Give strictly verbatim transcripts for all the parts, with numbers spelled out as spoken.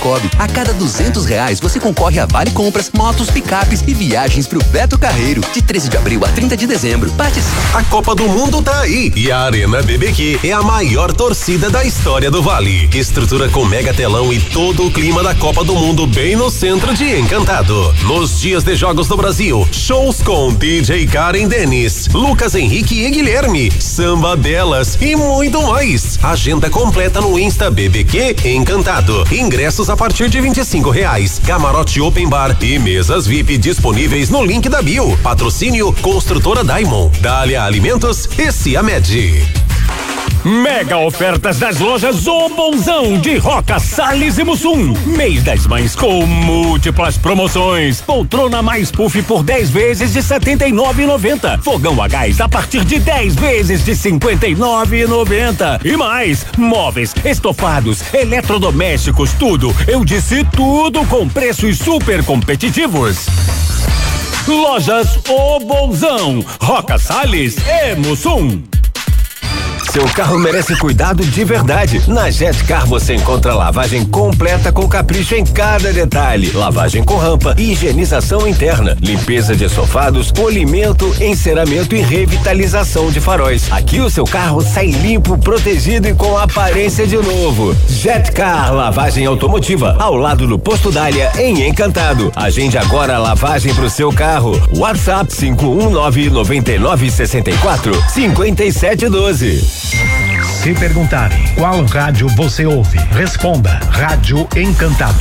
Cicobi. A cada duzentos reais você concorre a vale compras, motos, picapes e viagens pro Beto Carreiro. De treze de abril a trinta de dezembro. Participe. A Copa do Mundo tá aí e a Arena B B Q é a maior torcida da história do Vale. Estrutura com mega telão e todo o clima da Copa do Mundo bem no centro de Encantado. Nos dias de jogos do Brasil, shows com D J Karen Denis, Lucas Henrique e Guilherme, samba delas e muito mais. Agenda completa no Insta B B Q Encantado. Ingressos a partir de vinte e cinco reais. Camarote Open Bar e mesas V I P disponíveis no link da bio. Patrocínio Construtora Diamond, Dália Alimentos e Ciamed. Mega ofertas das lojas O Bonzão de Roca, Salles e Mussum. Mês das Mães com múltiplas promoções. Poltrona mais puff por dez vezes de setenta e nove reais e noventa centavos. Fogão a gás a partir de dez vezes de cinquenta e nove reais e noventa centavos. E mais, móveis, estofados, eletrodomésticos, tudo. Eu disse tudo com preços super competitivos. Lojas O Bonzão, Roca, Salles e Mussum. Seu carro merece cuidado de verdade. Na Jetcar você encontra lavagem completa com capricho em cada detalhe. Lavagem com rampa, higienização interna, limpeza de estofados, polimento, enceramento e revitalização de faróis. Aqui o seu carro sai limpo, protegido e com aparência de novo. Jetcar Lavagem Automotiva, ao lado do Posto Dália, em Encantado. Agende agora a lavagem pro seu carro. WhatsApp cinco um nove nove nove seis quatro cinco sete um dois. Se perguntarem qual rádio você ouve, responda: Rádio Encantado.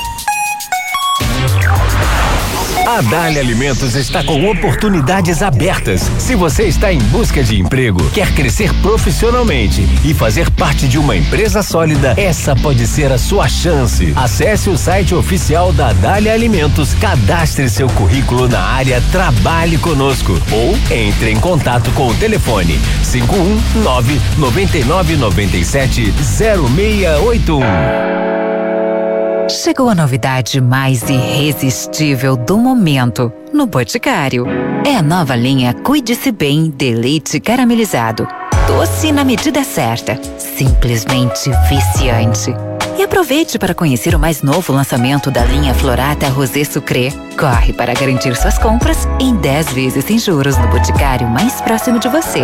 A Dália Alimentos está com oportunidades abertas. Se você está em busca de emprego, quer crescer profissionalmente e fazer parte de uma empresa sólida, essa pode ser a sua chance. Acesse o site oficial da Dália Alimentos, cadastre seu currículo na área Trabalhe Conosco ou entre em contato com o telefone cinco um nove nove nove nove sete zero seis oito um. Chegou a novidade mais irresistível do momento no Boticário. É a nova linha Cuide-se Bem de leite caramelizado. Doce na medida certa, simplesmente viciante. E aproveite para conhecer o mais novo lançamento da linha Florata Rosé Sucré. Corre para garantir suas compras em dez vezes sem juros no Boticário mais próximo de você.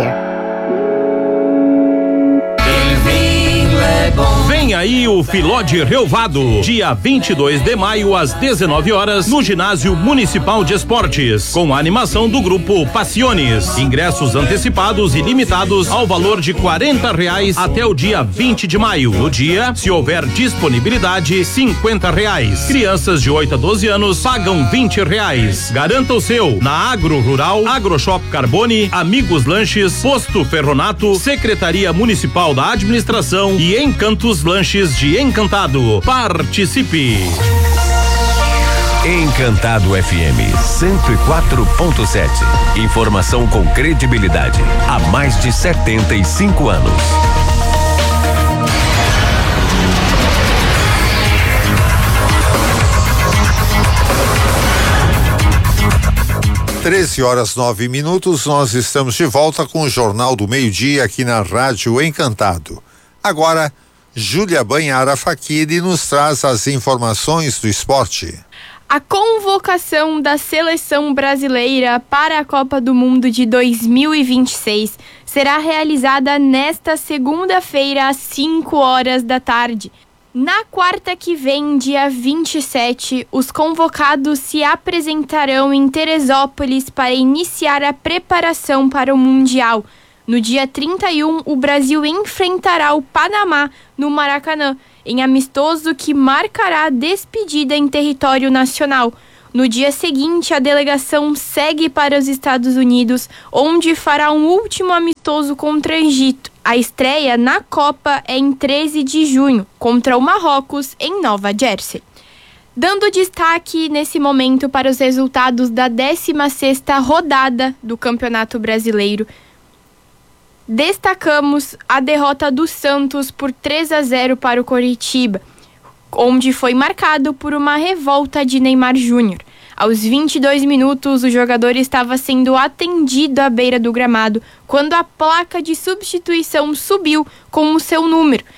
Vem aí o Filó de Relvado, dia vinte e dois de maio às dezenove horas no Ginásio Municipal de Esportes, com a animação do grupo Passiones. Ingressos antecipados e limitados ao valor de quarenta reais até o dia vinte de maio. No dia, se houver disponibilidade, cinquenta reais. Crianças de oito a doze anos pagam vinte reais. Garanta o seu na Agro Rural, AgroShop Carbone, Amigos Lanches, Posto Ferronato, Secretaria Municipal da Administração e Encantos Lanches de Encantado. Participe! Encantado F M cento e quatro ponto sete. Informação com credibilidade há mais de setenta e cinco anos. treze horas nove minutos, nós estamos de volta com o Jornal do Meio-Dia aqui na Rádio Encantado. Agora, Júlia Banhara Facchini nos traz as informações do esporte. A convocação da seleção brasileira para a Copa do Mundo de dois mil e vinte e seis será realizada nesta segunda-feira às cinco horas da tarde. Na quarta que vem, dia vinte e sete, os convocados se apresentarão em Teresópolis para iniciar a preparação para o Mundial. No dia trinta e um, o Brasil enfrentará o Panamá no Maracanã, em amistoso que marcará a despedida em território nacional. No dia seguinte, a delegação segue para os Estados Unidos, onde fará um último amistoso contra o Egito. A estreia na Copa é em treze de junho, contra o Marrocos, em Nova Jersey. Dando destaque nesse momento para os resultados da décima sexta rodada do Campeonato Brasileiro, destacamos a derrota do Santos por três a zero para o Coritiba, onde foi marcado por uma revolta de Neymar Júnior. Aos vinte e dois minutos, o jogador estava sendo atendido à beira do gramado, quando a placa de substituição subiu com o seu número,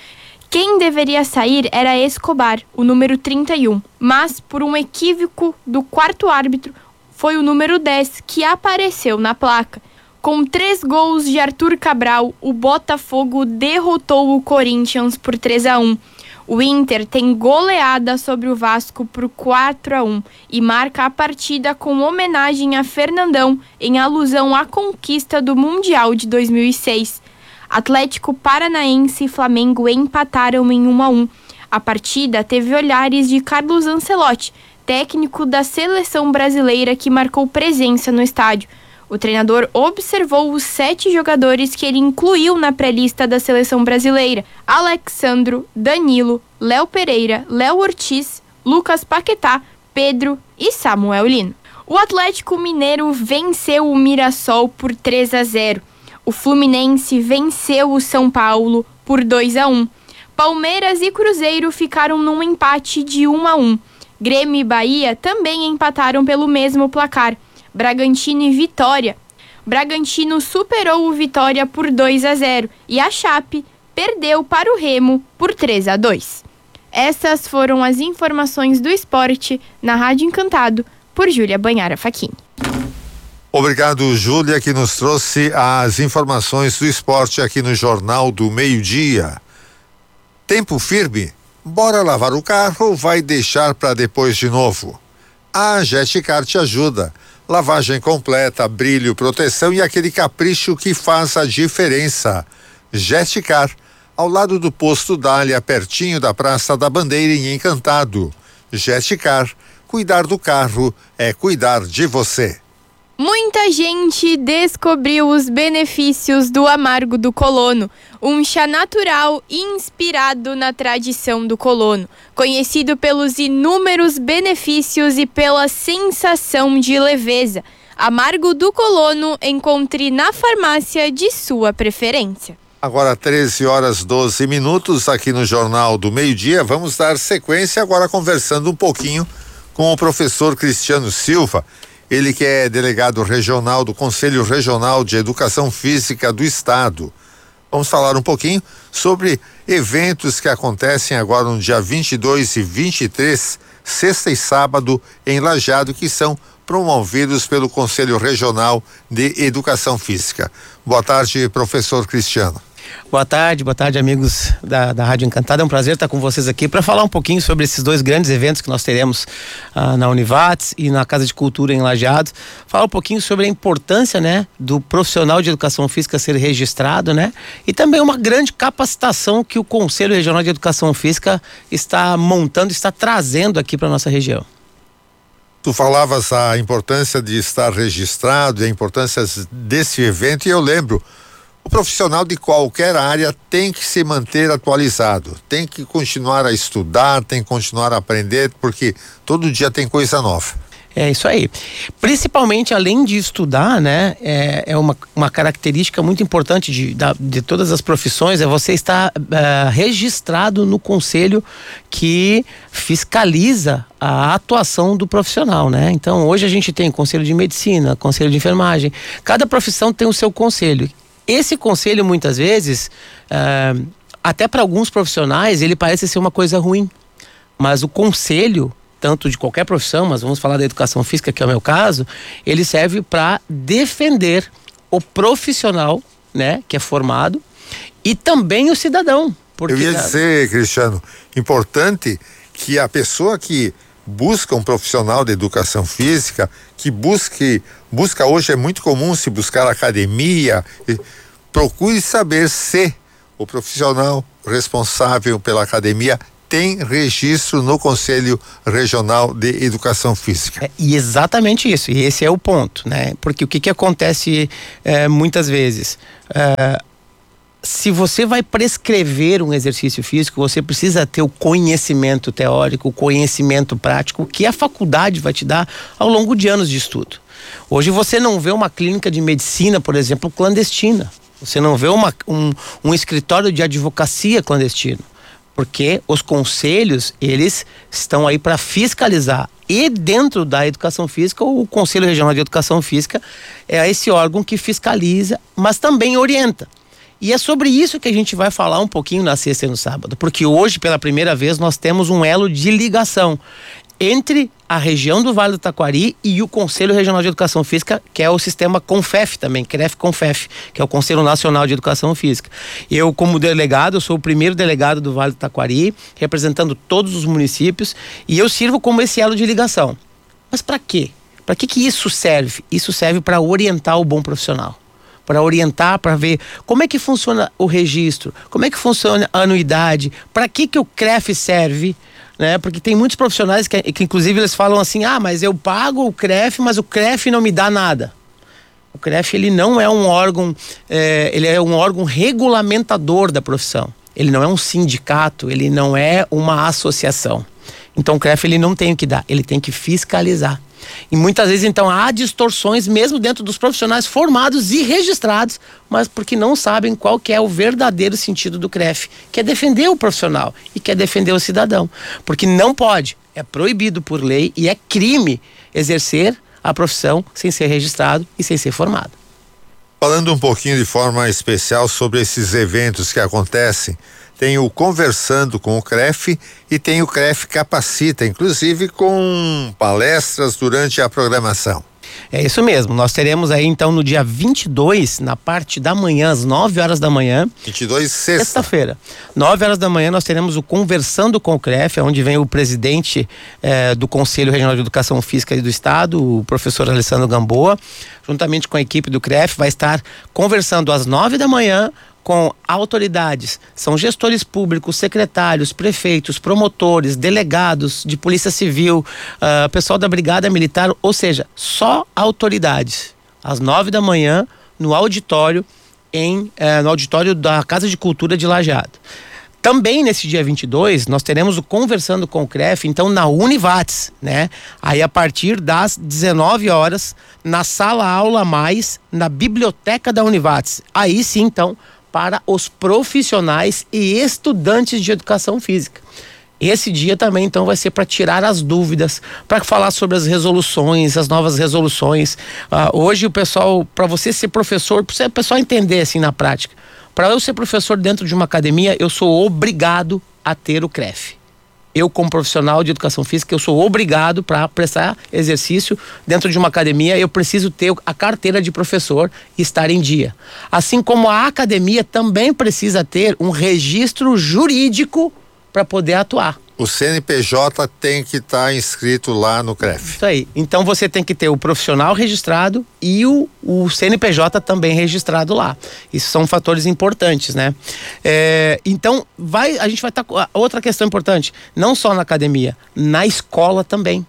Quem deveria sair era Escobar, o número trinta e um, mas por um equívoco do quarto árbitro, foi o número dez que apareceu na placa. Com três gols de Arthur Cabral, o Botafogo derrotou o Corinthians por três a um. O Inter tem goleada sobre o Vasco por quatro a um e marca a partida com homenagem a Fernandão em alusão à conquista do Mundial de dois mil e seis. Atlético Paranaense e Flamengo empataram em um a um. A partida teve olhares de Carlos Ancelotti, técnico da seleção brasileira que marcou presença no estádio. O treinador observou os sete jogadores que ele incluiu na pré-lista da seleção brasileira: Alexandro, Danilo, Léo Pereira, Léo Ortiz, Lucas Paquetá, Pedro e Samuel Lino. O Atlético Mineiro venceu o Mirassol por três a zero. O Fluminense venceu o São Paulo por dois a um. Palmeiras e Cruzeiro ficaram num empate de um a um. Grêmio e Bahia também empataram pelo mesmo placar. Bragantino e Vitória. Bragantino superou o Vitória por dois a zero e a Chape perdeu para o Remo por três a dois. Essas foram as informações do esporte na Rádio Encantado por Júlia Banhara Facchini. Obrigado, Júlia, que nos trouxe as informações do esporte aqui no Jornal do Meio-Dia. Tempo firme? Bora lavar o carro ou vai deixar para depois de novo? A Jetcar te ajuda. Lavagem completa, brilho, proteção e aquele capricho que faz a diferença. Jetcar, ao lado do posto Dália, pertinho da Praça da Bandeira em Encantado. Jetcar, cuidar do carro é cuidar de você. Muita gente descobriu os benefícios do amargo do colono, um chá natural inspirado na tradição do colono, conhecido pelos inúmeros benefícios e pela sensação de leveza. Amargo do colono, encontre na farmácia de sua preferência. Agora treze horas doze minutos aqui no Jornal do Meio-Dia. Vamos dar sequência agora conversando um pouquinho com o professor Cristiano Silva. Ele que é delegado regional do Conselho Regional de Educação Física do Estado. Vamos falar um pouquinho sobre eventos que acontecem agora no dia vinte e dois e vinte e três, sexta e sábado, em Lajeado, que são promovidos pelo Conselho Regional de Educação Física. Boa tarde, professor Cristiano. Boa tarde, boa tarde, amigos da, da Rádio Encantada. É um prazer estar com vocês aqui para falar um pouquinho sobre esses dois grandes eventos que nós teremos ah, na Univates e na Casa de Cultura em Lajeado. Falar um pouquinho sobre a importância, né, do profissional de educação física ser registrado, né, e também uma grande capacitação que o Conselho Regional de Educação Física está montando, está trazendo aqui para nossa região. Tu falavas a importância de estar registrado e a importância desse evento, e eu lembro, o profissional de qualquer área tem que se manter atualizado, tem que continuar a estudar, tem que continuar a aprender, porque todo dia tem coisa nova. É isso aí. Principalmente, além de estudar, né, é, é uma, uma característica muito importante de, de, de todas as profissões, é você estar uh, registrado no conselho que fiscaliza a atuação do profissional, né? Então, hoje a gente tem conselho de medicina, conselho de enfermagem, cada profissão tem o seu conselho. Esse conselho, muitas vezes, uh, até para alguns profissionais, ele parece ser uma coisa ruim. Mas o conselho, tanto de qualquer profissão, mas vamos falar da educação física, que é o meu caso, ele serve para defender o profissional, né, que é formado, e também o cidadão. Porque, eu ia dizer, Cristiano, importante que a pessoa que busca um profissional de educação física, que busque, busca hoje, é muito comum se buscar academia, procure saber se o profissional responsável pela academia tem registro no Conselho Regional de Educação Física. É, e exatamente isso, e esse é o ponto, né? Porque o que que acontece é, muitas vezes, é, se você vai prescrever um exercício físico, você precisa ter o conhecimento teórico, o conhecimento prático que a faculdade vai te dar ao longo de anos de estudo. Hoje você não vê uma clínica de medicina, por exemplo, clandestina. Você não vê uma, um, um escritório de advocacia clandestino. Porque os conselhos, eles estão aí para fiscalizar. E dentro da educação física, o Conselho Regional de Educação Física é esse órgão que fiscaliza, mas também orienta. E é sobre isso que a gente vai falar um pouquinho na sexta e no sábado, porque hoje, pela primeira vez, nós temos um elo de ligação entre a região do Vale do Taquari e o Conselho Regional de Educação Física, que é o sistema CONFEF também, CREF-CONFEF, que é o Conselho Nacional de Educação Física. Eu, como delegado, eu sou o primeiro delegado do Vale do Taquari, representando todos os municípios, e eu sirvo como esse elo de ligação. Mas para quê? Para que que isso serve? Isso serve para orientar o bom profissional. Para orientar, para ver como é que funciona o registro, como é que funciona a anuidade, para que que o CREF serve, né? Porque tem muitos profissionais que, que inclusive eles falam assim, ah, mas eu pago o CREF, mas o CREF não me dá nada. O CREF, ele não é um órgão, é, ele é um órgão regulamentador da profissão. Ele não é um sindicato, ele não é uma associação. Então o CREF, ele não tem o que dar, ele tem que fiscalizar. E muitas vezes, então, há distorções mesmo dentro dos profissionais formados e registrados, mas porque não sabem qual que é o verdadeiro sentido do CREF, que é defender o profissional e que é defender o cidadão. Porque não pode, é proibido por lei e é crime exercer a profissão sem ser registrado e sem ser formado. Falando um pouquinho de forma especial sobre esses eventos que acontecem, tem o Conversando com o CREF e tem o CREF Capacita, inclusive com palestras durante a programação. É isso mesmo, nós teremos aí então no dia vinte e dois, na parte da manhã, às nove horas da manhã. vinte e dois, sexta. Sexta-feira. nove horas da manhã nós teremos o Conversando com o CREF, onde vem o presidente eh, do Conselho Regional de Educação Física do Estado, o professor Alessandro Gamboa, juntamente com a equipe do CREF, vai estar conversando às nove da manhã com autoridades, são gestores públicos, secretários, prefeitos, promotores, delegados de polícia civil, uh, pessoal da brigada militar, ou seja, só autoridades, às nove da manhã no auditório, em, uh, no auditório da Casa de Cultura de Lajeado. Também nesse dia vinte e dois, nós teremos o Conversando com o CREF, então na Univates, né? Aí a partir das dezenove horas, na Sala Aula Mais, na Biblioteca da Univates. Aí sim, então, para os profissionais e estudantes de educação física. Esse dia também, então, vai ser para tirar as dúvidas, para falar sobre as resoluções, as novas resoluções. Uh, hoje o pessoal, para você ser professor, para o pessoal entender assim na prática, para eu ser professor dentro de uma academia, eu sou obrigado a ter o CREF. Eu, como profissional de educação física, eu sou obrigado para prestar exercício dentro de uma academia, eu preciso ter a carteira de professor e estar em dia. Assim como a academia também precisa ter um registro jurídico para poder atuar. O C N P J tem que estar tá inscrito lá no CREF. Isso aí. Então você tem que ter o profissional registrado e o, o C N P J também registrado lá. Isso são fatores importantes, né? É, então vai, a gente vai estar tá, outra questão importante, não só na academia, na escola também.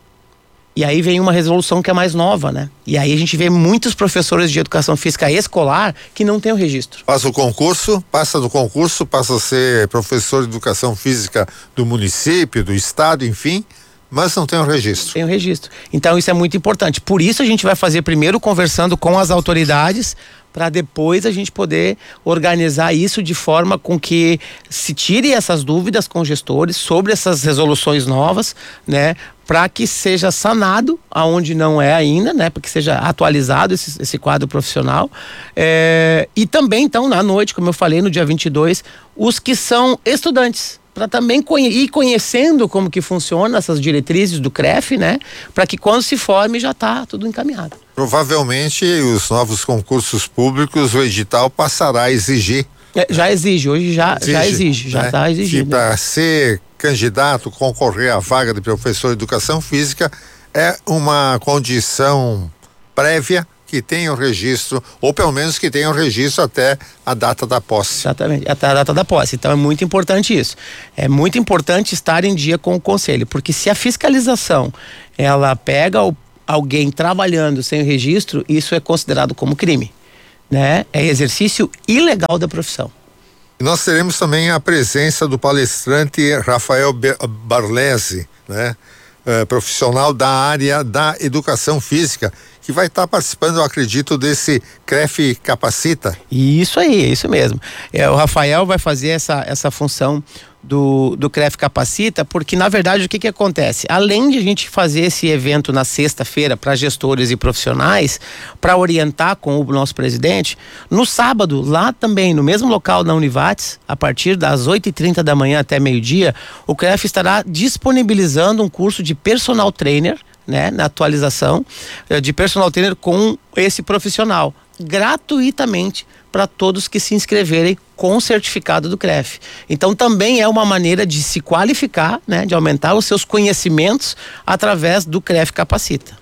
E aí vem uma resolução que é mais nova, né? E aí a gente vê muitos professores de educação física escolar que não tem o registro. Faz o concurso, passa do concurso, passa a ser professor de educação física do município, do estado, enfim, mas não tem o registro. Tem o registro. Então isso é muito importante. Por isso a gente vai fazer primeiro conversando com as autoridades, para depois a gente poder organizar isso de forma com que se tire essas dúvidas com gestores sobre essas resoluções novas, né? Para que seja sanado aonde não é ainda, né? Para que seja atualizado esse, esse quadro profissional. É, e também, então, na noite, como eu falei, no dia vinte e dois, os que são estudantes, para também conhe- ir conhecendo como que funciona essas diretrizes do CREF, né? Para que quando se forme já está tudo encaminhado. Provavelmente os novos concursos públicos, o edital passará a exigir. É, já exige, hoje já exige, já exige, já está né? exigindo. Que para ser candidato, concorrer à vaga de professor de educação física é uma condição prévia que tenha o registro, ou pelo menos que tenha o registro até a data da posse. Exatamente, até a data da posse. Então é muito importante isso. É muito importante estar em dia com o conselho, porque se a fiscalização ela pega o, alguém trabalhando sem o registro, isso é considerado como crime, né? É exercício ilegal da profissão. E nós teremos também a presença do palestrante Rafael Barlesi, né? É, profissional da área da educação física, que vai estar participando, eu acredito, desse C R E F Capacita. Isso aí, é isso mesmo. É, o Rafael vai fazer essa, essa função do, do C R E F Capacita, porque na verdade o que que acontece? Além de a gente fazer esse evento na sexta-feira para gestores e profissionais, para orientar com o nosso presidente, no sábado, lá também, no mesmo local da Univates, a partir das oito e trinta da manhã até meio-dia, o C R E F estará disponibilizando um curso de personal trainer, né, na atualização de personal trainer com esse profissional, gratuitamente para todos que se inscreverem com o certificado do C R E F. Então também é uma maneira de se qualificar, né, de aumentar os seus conhecimentos através do C R E F Capacita.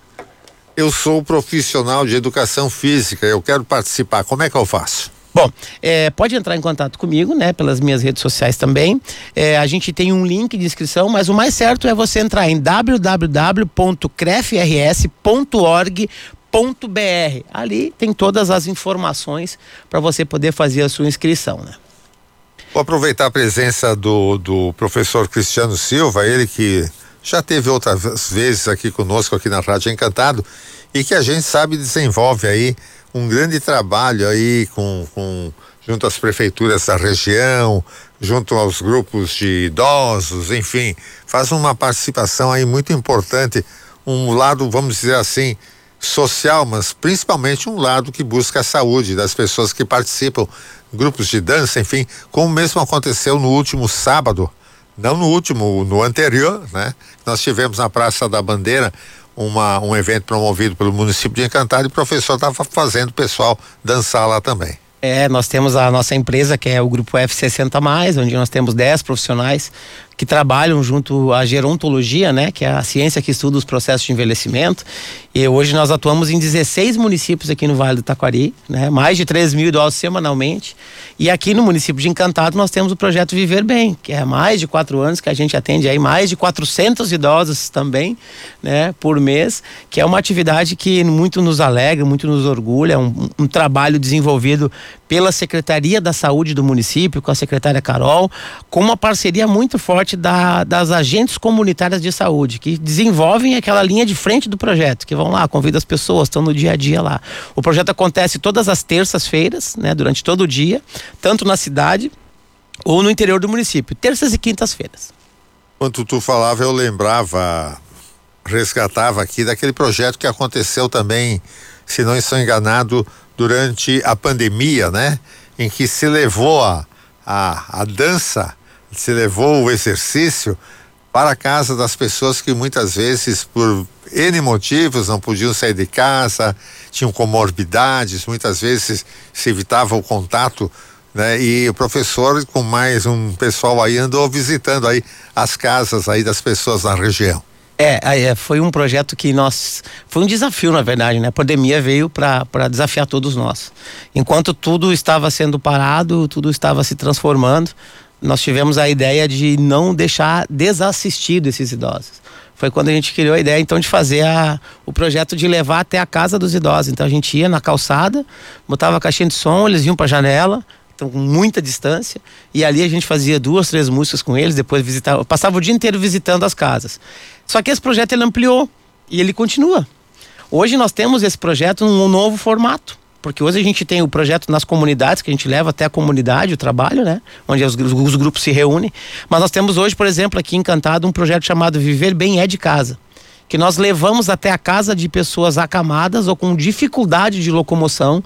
Eu sou profissional de educação física, eu quero participar, como é que eu faço? Bom, é, pode entrar em contato comigo, né, pelas minhas redes sociais também. É, a gente tem um link de inscrição, mas o mais certo é você entrar em w w w ponto c r e f r s ponto org ponto b r. Ali tem todas as informações para você poder fazer a sua inscrição, né? Vou aproveitar a presença do, do professor Cristiano Silva, ele que já teve outras vezes aqui conosco, aqui na Rádio Encantado, e que a gente sabe desenvolve aí um grande trabalho aí com, com junto às prefeituras da região, junto aos grupos de idosos, enfim, faz uma participação aí muito importante, um lado, vamos dizer assim, social, mas principalmente um lado que busca a saúde das pessoas que participam, grupos de dança, enfim, como mesmo aconteceu no último sábado, não no último, no anterior, né? Nós tivemos na Praça da Bandeira uma, um evento promovido pelo município de Encantado e o professor estava fazendo o pessoal dançar lá também. É, nós temos a nossa empresa, que é o Grupo F sessenta mais, onde nós temos dez profissionais que trabalham junto à gerontologia, né, que é a ciência que estuda os processos de envelhecimento. E hoje nós atuamos em dezesseis municípios aqui no Vale do Taquari, né, mais de três mil idosos semanalmente. E aqui no município de Encantado nós temos o projeto Viver Bem, que é há mais de quatro anos que a gente atende aí mais de quatrocentos idosos também, né, por mês, que é uma atividade que muito nos alegra, muito nos orgulha, é um, um trabalho desenvolvido pela Secretaria da Saúde do município, com a secretária Carol, com uma parceria muito forte da, das agentes comunitárias de saúde, que desenvolvem aquela linha de frente do projeto, que vão lá, convidam as pessoas, estão no dia a dia lá. O projeto acontece todas as terças-feiras, né, durante todo o dia, tanto na cidade ou no interior do município, terças e quintas-feiras. Quando tu falava, eu lembrava, resgatava aqui daquele projeto que aconteceu também, se não estou enganado, durante a pandemia, né? Em que se levou a, a, a dança, se levou o exercício para a casa das pessoas que muitas vezes, por N motivos, não podiam sair de casa, tinham comorbidades, muitas vezes se evitava o contato, né? E o professor com mais um pessoal aí andou visitando aí as casas aí das pessoas na região. É, foi um projeto que nós, foi um desafio na verdade, né? A pandemia veio para para desafiar todos nós. Enquanto tudo estava sendo parado, tudo estava se transformando, nós tivemos a ideia de não deixar desassistido esses idosos. Foi quando a gente criou a ideia então de fazer a, o projeto de levar até a casa dos idosos. Então a gente ia na calçada, botava a caixinha de som, eles iam para a janela, então com muita distância, e ali a gente fazia duas, três músicas com eles, depois visitava, passava o dia inteiro visitando as casas. Só que esse projeto ele ampliou e ele continua. Hoje nós temos esse projeto num novo formato, porque hoje a gente tem o projeto nas comunidades, que a gente leva até a comunidade, o trabalho, né? Onde os, os grupos se reúnem. Mas nós temos hoje, por exemplo, aqui em Encantado, um projeto chamado Viver Bem é de Casa, que nós levamos até a casa de pessoas acamadas ou com dificuldade de locomoção,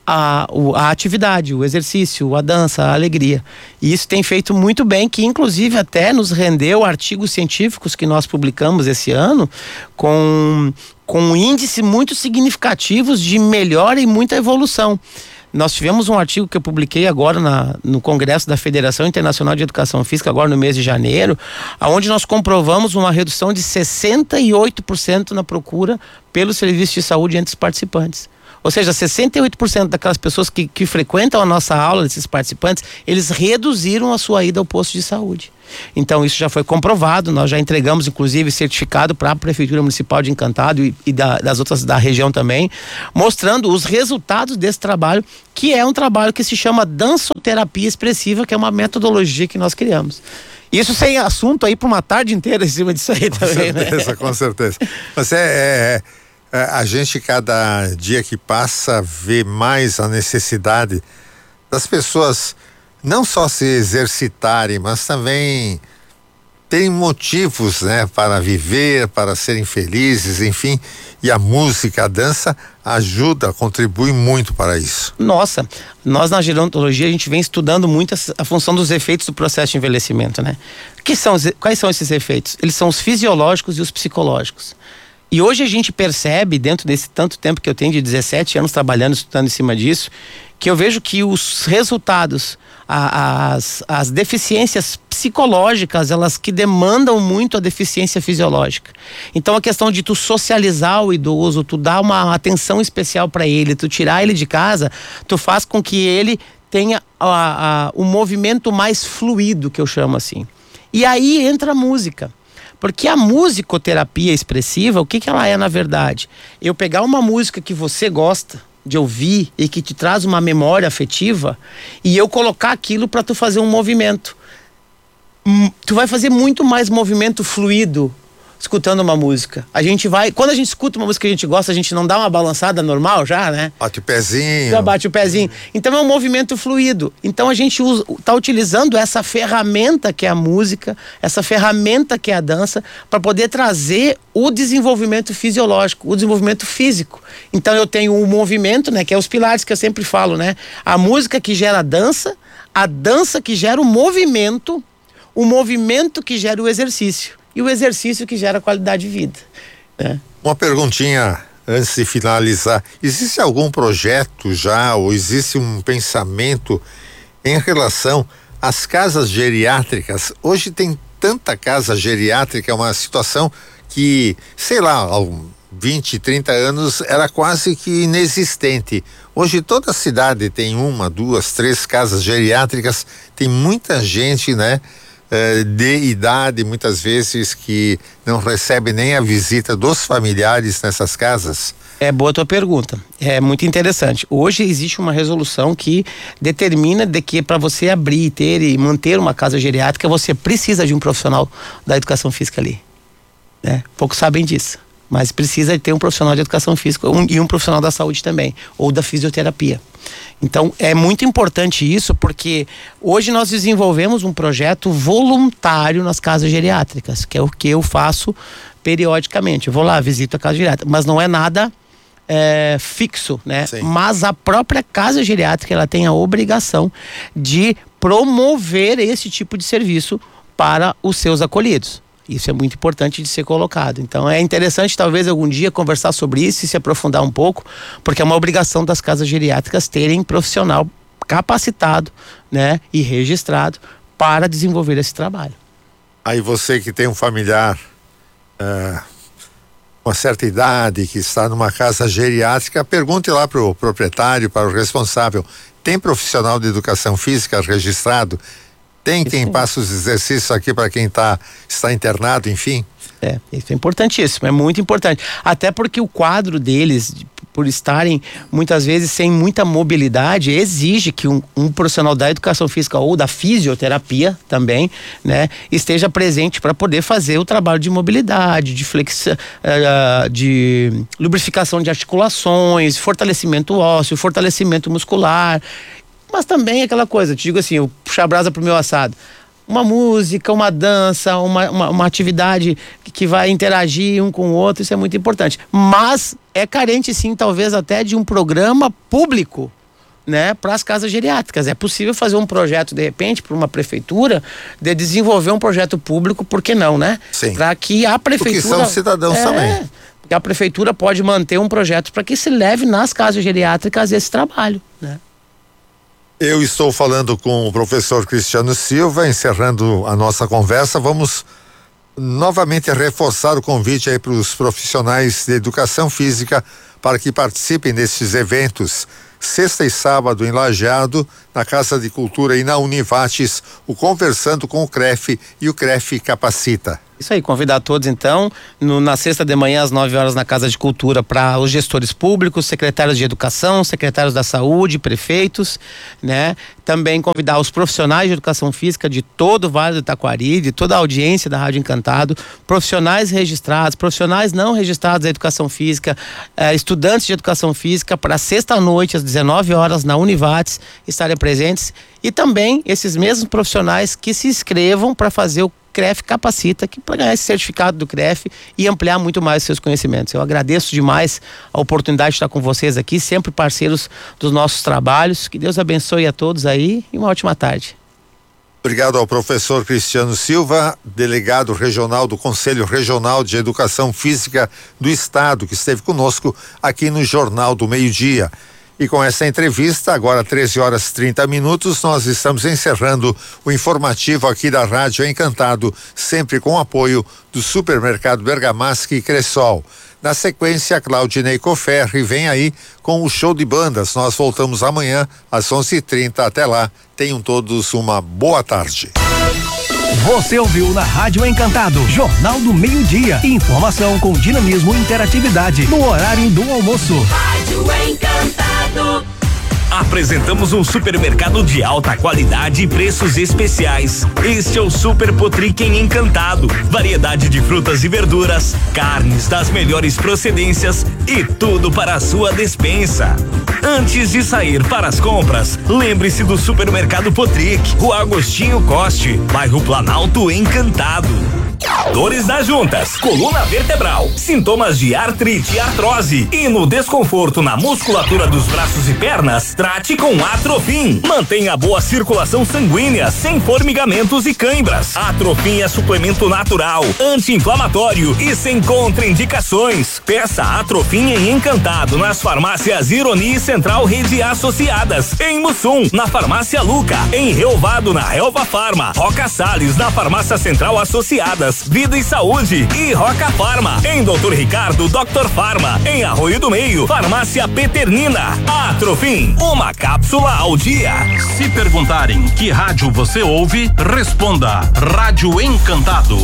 A, a atividade, o exercício, a dança, a alegria. E isso tem feito muito bem, que inclusive até nos rendeu artigos científicos que nós publicamos esse ano com, com índices muito significativos de melhora e muita evolução. Nós tivemos um artigo que eu publiquei agora na, no Congresso da Federação Internacional de Educação Física, agora no mês de janeiro, onde nós comprovamos uma redução de sessenta e oito por cento na procura pelo serviço de saúde entre os participantes. Ou seja, sessenta e oito por cento daquelas pessoas que, que frequentam a nossa aula, desses participantes, eles reduziram a sua ida ao posto de saúde. Então isso já foi comprovado, nós já entregamos inclusive certificado para a Prefeitura Municipal de Encantado e, e da, das outras da região também, mostrando os resultados desse trabalho, que é um trabalho que se chama dançoterapia expressiva, que é uma metodologia que nós criamos. Isso sem assunto aí para uma tarde inteira em cima disso aí também, com certeza, né? Com certeza. Mas é... é, é... A gente, cada dia que passa, vê mais a necessidade das pessoas não só se exercitarem, mas também terem motivos, né, para viver, para serem felizes, enfim. E a música, a dança ajuda, contribui muito para isso. Nossa, nós na gerontologia a gente vem estudando muito a, a função dos efeitos do processo de envelhecimento, né? Que são, quais são esses efeitos? Eles são os fisiológicos e os psicológicos. E hoje a gente percebe, dentro desse tanto tempo que eu tenho de dezessete anos trabalhando, estudando em cima disso, que eu vejo que os resultados, a, as, as deficiências psicológicas, elas que demandam muito a deficiência fisiológica. Então a questão de tu socializar o idoso, tu dar uma atenção especial para ele, tu tirar ele de casa, tu faz com que ele tenha a, a, o movimento mais fluido, que eu chamo assim. E aí entra a música. Porque a musicoterapia expressiva, o que que ela é na verdade? Eu pegar uma música que você gosta de ouvir e que te traz uma memória afetiva e eu colocar aquilo para tu fazer um movimento. Hum, tu vai fazer muito mais movimento fluido escutando uma música. A gente vai, quando a gente escuta uma música que a gente gosta, a gente não dá uma balançada normal já, né? Bate o pezinho. Já bate o pezinho. Então é um movimento fluido. Então a gente usa, tá utilizando essa ferramenta que é a música, essa ferramenta que é a dança, para poder trazer o desenvolvimento fisiológico, o desenvolvimento físico. Então eu tenho o movimento, né? Que é os pilares que eu sempre falo, né? A música que gera a dança, a dança que gera o movimento, o movimento que gera o exercício. E o exercício que gera qualidade de vida. Né? Uma perguntinha antes de finalizar. Existe algum projeto já, ou existe um pensamento em relação às casas geriátricas? Hoje tem tanta casa geriátrica, é uma situação que, sei lá, há vinte, trinta anos era quase que inexistente. Hoje toda cidade tem uma, duas, três casas geriátricas, tem muita gente, né? De idade, muitas vezes, que não recebe nem a visita dos familiares nessas casas. É boa a tua pergunta, é muito interessante. Hoje existe uma resolução que determina de que para você abrir, ter e manter uma casa geriátrica, você precisa de um profissional da educação física ali, né? Poucos sabem disso, mas precisa ter um profissional de educação física um, e um profissional da saúde também, ou da fisioterapia. Então é muito importante isso, porque hoje nós desenvolvemos um projeto voluntário nas casas geriátricas, que é o que eu faço periodicamente. Eu vou lá, visito a casa geriátrica, mas não é nada é, fixo, né? Sim. Mas a própria casa geriátrica, ela tem a obrigação de promover esse tipo de serviço para os seus acolhidos. Isso é muito importante de ser colocado. Então é interessante talvez algum dia conversar sobre isso e se aprofundar um pouco, porque é uma obrigação das casas geriátricas terem profissional capacitado, né, e registrado para desenvolver esse trabalho. Aí você que tem um familiar uh, uma certa idade, que está numa casa geriátrica, pergunte lá para o proprietário, para o responsável, tem profissional de educação física registrado? Tem quem isso. Passa os exercícios aqui para quem tá, está internado, enfim? É, isso é importantíssimo, é muito importante. Até porque o quadro deles, por estarem muitas vezes sem muita mobilidade, exige que um, um profissional da educação física ou da fisioterapia também, né, esteja presente para poder fazer o trabalho de mobilidade, de flexão, uh, de lubrificação de articulações, fortalecimento ósseo, fortalecimento muscular. Mas também aquela coisa, te digo assim, eu puxo a brasa pro meu assado. Uma música, uma dança, uma, uma, uma atividade que vai interagir um com o outro, isso é muito importante. Mas é carente sim, talvez até de um programa público, né, para as casas geriátricas. É possível fazer um projeto, de repente, para uma prefeitura, de desenvolver um projeto público, por que não, né? Sim. Para que a prefeitura... Porque são cidadãos é, também. Porque a prefeitura pode manter um projeto para que se leve nas casas geriátricas esse trabalho, né? Eu estou falando com o professor Cristiano Silva, encerrando a nossa conversa. Vamos novamente reforçar o convite aí para os profissionais de educação física para que participem desses eventos. Sexta e sábado em Lajeado, na Casa de Cultura e na Univates, o Conversando com o C R E F e o C R E F Capacita. Isso aí, convidar todos então, no, na sexta de manhã às nove horas na Casa de Cultura, para os gestores públicos, secretários de educação, secretários da saúde, prefeitos, né? Também convidar os profissionais de educação física de todo o Vale do Taquari, de toda a audiência da Rádio Encantado, profissionais registrados, profissionais não registrados da educação física, eh, estudantes de educação física, para sexta-noite às dezenove horas na Univates estarem presentes, e também esses mesmos profissionais que se inscrevam para fazer o C R E F Capacita, que para ganhar esse certificado do C R E F e ampliar muito mais seus conhecimentos. Eu agradeço demais a oportunidade de estar com vocês aqui, sempre parceiros dos nossos trabalhos. Que Deus abençoe a todos aí e uma ótima tarde. Obrigado ao professor Cristiano Silva, delegado regional do Conselho Regional de Educação Física do Estado, que esteve conosco aqui no Jornal do Meio-Dia. E com essa entrevista, agora treze horas e trinta minutos, nós estamos encerrando o informativo aqui da Rádio Encantado, sempre com o apoio do Supermercado Bergamasque e Cressol. Na sequência, Claudinei Coferri vem aí com o show de bandas. Nós voltamos amanhã às onze e trinta. Até lá, tenham todos uma boa tarde. Você ouviu na Rádio Encantado, Jornal do Meio-Dia. Informação com dinamismo e interatividade no horário do almoço. Rádio Encantado. Apresentamos um supermercado de alta qualidade e preços especiais. Este é o Super Potric em Encantado. Variedade de frutas e verduras, carnes das melhores procedências e tudo para a sua despensa. Antes de sair para as compras, lembre-se do Supermercado Potric, Rua Agostinho Coste, bairro Planalto, Encantado. Dores das juntas, coluna vertebral, sintomas de artrite e artrose e no desconforto na musculatura dos braços e pernas, trate com Atrofim. Mantenha boa circulação sanguínea, sem formigamentos e cãibras. Atrofim é suplemento natural, anti-inflamatório e sem contraindicações. Peça Atrofim em Encantado nas farmácias Ironi e Central Rede Associadas, em Mussum, na farmácia Luca, em Relvado, na Elva Farma, Roca Salles, na farmácia Central Associadas, Vida e Saúde e Roca Farma, em Doutor Ricardo, Doctor Farma, em Arroio do Meio, farmácia Peternina. Atrofim, uma cápsula ao dia. Se perguntarem que rádio você ouve, responda Rádio Encantado.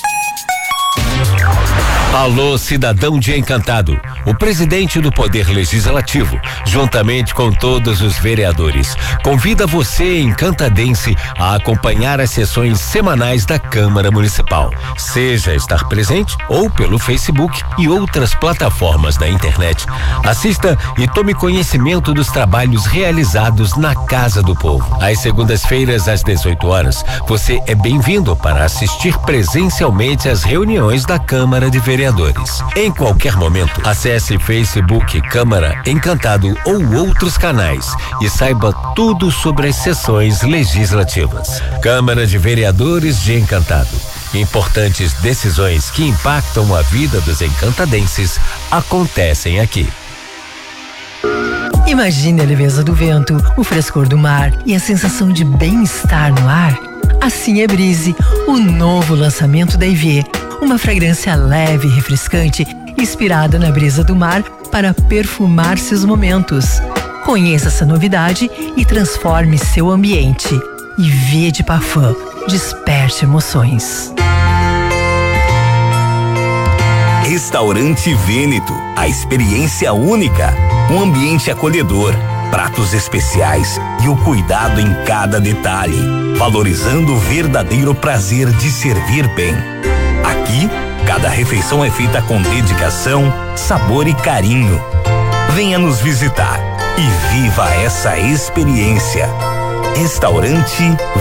Alô, cidadão de Encantado. O presidente do Poder Legislativo, juntamente com todos os vereadores, convida você, encantadense, a acompanhar as sessões semanais da Câmara Municipal. Seja estar presente ou pelo Facebook e outras plataformas da internet. Assista e tome conhecimento dos trabalhos realizados na Casa do Povo. Às segundas-feiras, às dezoito horas, você é bem-vindo para assistir presencialmente às reuniões da Câmara de Vereadores. Em qualquer momento, acesse Facebook Câmara Encantado ou outros canais e saiba tudo sobre as sessões legislativas. Câmara de Vereadores de Encantado. Importantes decisões que impactam a vida dos encantadenses acontecem aqui. Imagine a leveza do vento, o frescor do mar e a sensação de bem-estar no ar. Assim é Brise, o novo lançamento da Evier. Uma fragrância leve e refrescante, inspirada na brisa do mar para perfumar seus momentos. Conheça essa novidade e transforme seu ambiente. Evier de Parfum, desperte emoções. Restaurante Vêneto, a experiência única, um ambiente acolhedor, pratos especiais e o cuidado em cada detalhe, valorizando o verdadeiro prazer de servir bem. Aqui, cada refeição é feita com dedicação, sabor e carinho. Venha nos visitar e viva essa experiência. Restaurante